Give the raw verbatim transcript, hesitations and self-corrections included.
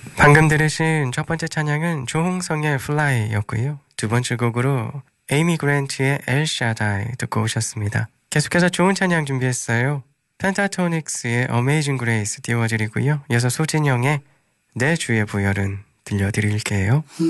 방금 들으신 첫 번째 찬양은 조홍성의 Fly였고요. 두 번째 곡으로 에이미 그랜트의 El Shaddai 듣고 오셨습니다. 계속해서 좋은 찬양 준비했어요. 펜타토닉스의 Amazing Grace 띄워드리고요. 이어서 소진영의 내 주의 부혈은 들려드릴게요.